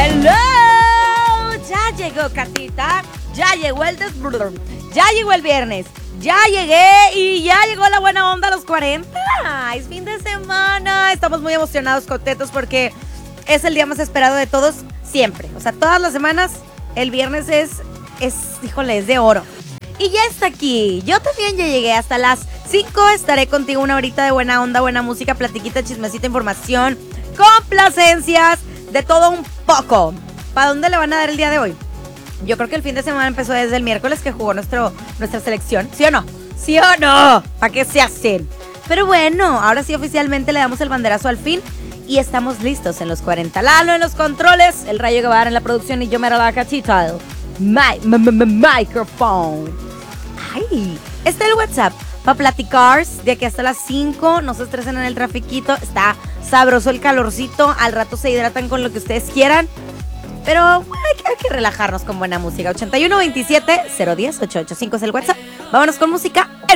Hello, ya llegó Catita, ya llegó ya llegó el viernes, ya llegué y ya llegó la buena onda a los 40. Es fin de semana, estamos muy emocionados, contentos porque es el día más esperado de todos siempre. O sea, todas las semanas el viernes es de oro. Y ya está aquí, yo también ya llegué hasta las 5, estaré contigo una horita de buena onda, buena música, platiquita, chismecita, información, complacencias, de todo un poco. ¿Para dónde le van a dar el día de hoy? Yo creo que el fin de semana empezó desde el miércoles que jugó nuestra selección, ¿sí o no? ¿Sí o no? ¿Para qué se hacen? Pero bueno, ahora sí oficialmente le damos el banderazo al fin y estamos listos en los 40. Lalo en los controles, el Rayo Guevara en la producción y yo me la Catita. Microphone. Ay, está el WhatsApp para platicar de aquí hasta las 5. No se estresen en el trafiquito. Está sabroso el calorcito. Al rato se hidratan con lo que ustedes quieran. Pero hay que relajarnos con buena música. 8127-010-885 es el WhatsApp. Vámonos con música.